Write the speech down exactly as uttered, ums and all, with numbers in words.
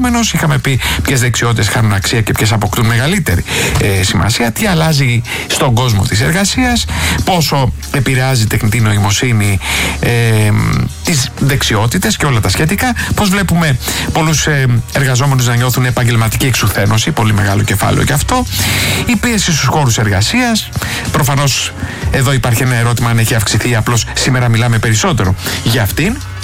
προηγούμενος. Είχαμε πει ποιες δεξιότητες χάνουν αξία και ποιες αποκτούν μεγαλύτερη ε, σημασία. Τι αλλάζει στον κόσμο της εργασίας, πόσο επηρεάζει η τεχνητή νοημοσύνη ε, τις δεξιότητες και όλα τα σχετικά. Πώς βλέπουμε πολλούς ε, εργαζόμενους να νιώθουν επαγγελματική εξουθένωση, πολύ μεγάλο κεφάλαιο και αυτό. Η πίεση στους χώρους εργασίας. Προφανώς εδώ υπάρχει ένα ερώτημα αν έχει αυξηθεί, απλώς σήμερα μιλάμε περισσότερο για αυτήν.